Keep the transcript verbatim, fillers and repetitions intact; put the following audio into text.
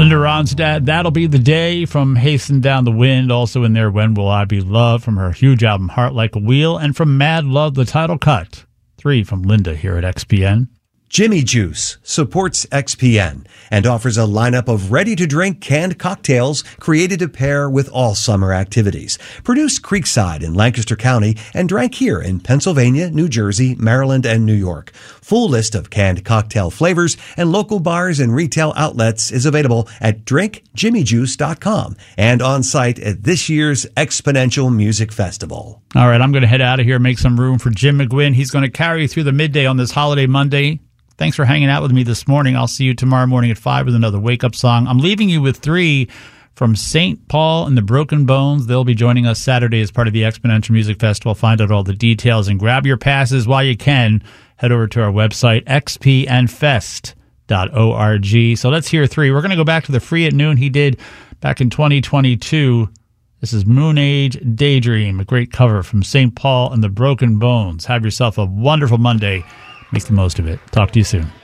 Linda Ronstadt, That'll Be the Day from Hasten Down the Wind. Also in there, When Will I Be Loved from her huge album Heart Like a Wheel. And from Mad Love, the title cut. Three from Linda here at X P N. Jimmy Juice supports X P N and offers a lineup of ready-to-drink canned cocktails created to pair with all summer activities. Produced Creekside in Lancaster County and drank here in Pennsylvania, New Jersey, Maryland, and New York. Full list of canned cocktail flavors and local bars and retail outlets is available at drink jimmy juice dot com and on site at this year's Exponential Music Festival. All right, I'm going to head out of here, make some room for Jim McGuinn. He's going to carry you through the midday on this holiday Monday. Thanks for hanging out with me this morning. I'll see you tomorrow morning at five with another wake-up song. I'm leaving you with three from Saint Paul and the Broken Bones. They'll be joining us Saturday as part of the Exponential Music Festival. Find out all the details and grab your passes while you can. Head over to our website, x p n fest dot org. So let's hear three. We're going to go back to the Free at Noon he did back in twenty twenty-two. This is Moon Age Daydream, a great cover from Saint Paul and the Broken Bones. Have yourself a wonderful Monday. Make the most of it. Talk to you soon.